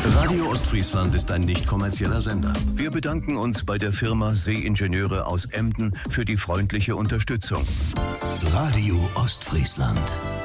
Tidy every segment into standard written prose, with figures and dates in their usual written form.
Radio Ostfriesland ist ein nicht kommerzieller Sender. Wir bedanken uns bei der Firma Seeingenieure aus Emden für die freundliche Unterstützung. Radio Ostfriesland.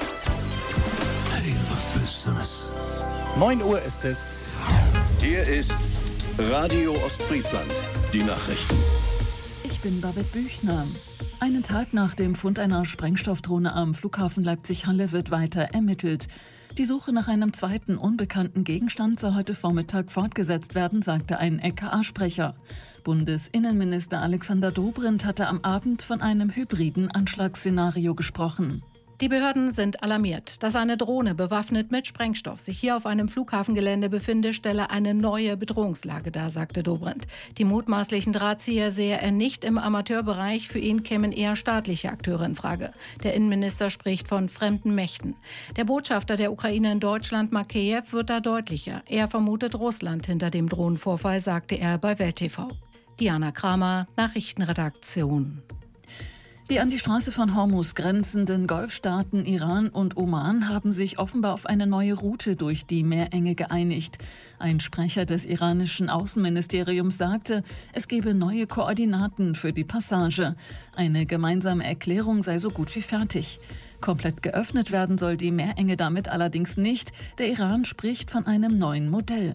Hey, was bist du das? 9 Uhr ist es. Hier ist Radio Ostfriesland. Die Nachrichten. Ich bin Babette Büchner. Einen Tag nach dem Fund einer Sprengstoffdrohne am Flughafen Leipzig-Halle wird weiter ermittelt. Die Suche nach einem zweiten unbekannten Gegenstand soll heute Vormittag fortgesetzt werden, sagte ein LKA-Sprecher. Bundesinnenminister Alexander Dobrindt hatte am Abend von einem hybriden Anschlagsszenario gesprochen. Die Behörden sind alarmiert. Dass eine Drohne bewaffnet mit Sprengstoff sich hier auf einem Flughafengelände befinde, stelle eine neue Bedrohungslage dar, sagte Dobrindt. Die mutmaßlichen Drahtzieher sehe er nicht im Amateurbereich. Für ihn kämen eher staatliche Akteure in Frage. Der Innenminister spricht von fremden Mächten. Der Botschafter der Ukraine in Deutschland, Makeyev, wird da deutlicher. Er vermutet Russland hinter dem Drohnenvorfall, sagte er bei Welt TV. Diana Kramer, Nachrichtenredaktion. Die an die Straße von Hormuz grenzenden Golfstaaten Iran und Oman haben sich offenbar auf eine neue Route durch die Meerenge geeinigt. Ein Sprecher des iranischen Außenministeriums sagte, es gebe neue Koordinaten für die Passage. Eine gemeinsame Erklärung sei so gut wie fertig. Komplett geöffnet werden soll die Meerenge damit allerdings nicht. Der Iran spricht von einem neuen Modell.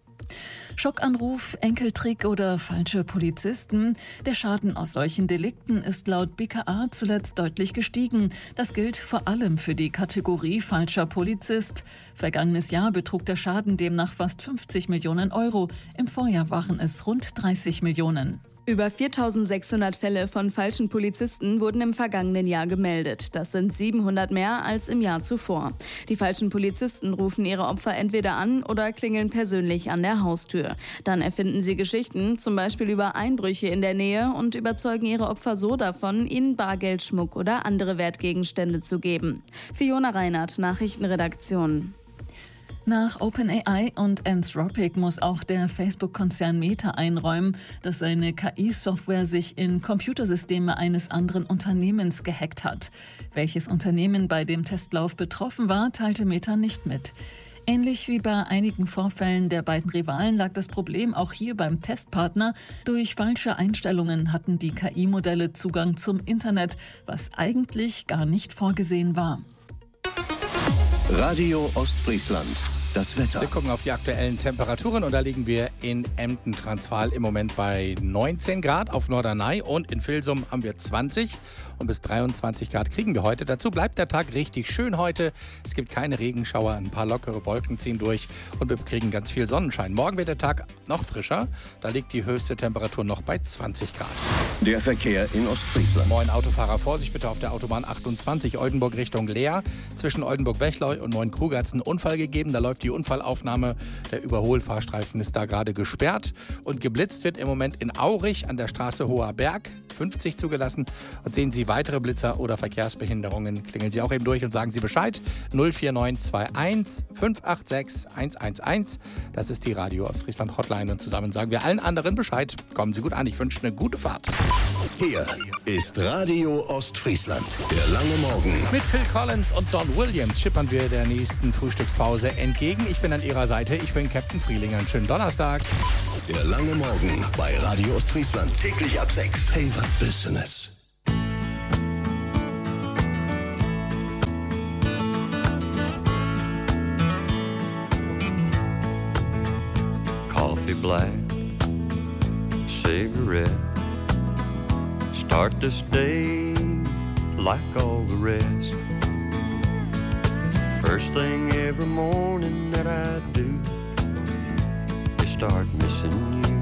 Schockanruf, Enkeltrick oder falsche Polizisten. Der Schaden aus solchen Delikten ist laut BKA zuletzt deutlich gestiegen. Das gilt vor allem für die Kategorie falscher Polizist. Vergangenes Jahr betrug der Schaden demnach fast 50 Millionen Euro. Im Vorjahr waren es rund 30 Millionen. Über 4.600 Fälle von falschen Polizisten wurden im vergangenen Jahr gemeldet. Das sind 700 mehr als im Jahr zuvor. Die falschen Polizisten rufen ihre Opfer entweder an oder klingeln persönlich an der Haustür. Dann erfinden sie Geschichten, zum Beispiel über Einbrüche in der Nähe, und überzeugen ihre Opfer so davon, ihnen Bargeld, Schmuck oder andere Wertgegenstände zu geben. Fiona Reinhardt, Nachrichtenredaktion. Nach OpenAI und Anthropic muss auch der Facebook-Konzern Meta einräumen, dass seine KI-Software sich in Computersysteme eines anderen Unternehmens gehackt hat. Welches Unternehmen bei dem Testlauf betroffen war, teilte Meta nicht mit. Ähnlich wie bei einigen Vorfällen der beiden Rivalen lag das Problem auch hier beim Testpartner. Durch falsche Einstellungen hatten die KI-Modelle Zugang zum Internet, was eigentlich gar nicht vorgesehen war. Radio Ostfriesland. Das Wetter. Wir gucken auf die aktuellen Temperaturen und da liegen wir in Emden-Transvaal im Moment bei 19 Grad auf Norderney und in Vilsum haben wir 20 und bis 23 Grad kriegen wir heute. Dazu bleibt der Tag richtig schön heute. Es gibt keine Regenschauer, ein paar lockere Wolken ziehen durch und wir kriegen ganz viel Sonnenschein. Morgen wird der Tag noch frischer. Da liegt die höchste Temperatur noch bei 20 Grad. Der Verkehr in Ostfriesland. Moin Autofahrer, Vorsicht bitte auf der Autobahn 28 Oldenburg Richtung Leer. Zwischen Oldenburg-Wechleu und Neuenkrug hat es einen Unfall gegeben. Da läuft die Unfallaufnahme. Der Überholfahrstreifen ist da gerade gesperrt. Und geblitzt wird im Moment in Aurich an der Straße Hoher Berg. 50 zugelassen. Und sehen Sie weitere Blitzer oder Verkehrsbehinderungen, klingeln Sie auch eben durch und sagen Sie Bescheid. 04921 586 111. Das ist die Radio Ostfriesland Hotline. Und zusammen sagen wir allen anderen Bescheid. Kommen Sie gut an. Ich wünsche eine gute Fahrt. Hier ist Radio Ostfriesland. Der lange Morgen. Mit Phil Collins und Don Williams schippern wir der nächsten Frühstückspause entgegen. Ich bin an Ihrer Seite. Ich bin Captain Frielinger. Einen schönen Donnerstag. Der lange Morgen bei Radio Ostfriesland. Täglich ab 6. Hey, was bist du das? Coffee black, cigarette. Start this day like all the rest. First thing every morning that I do is start missing you.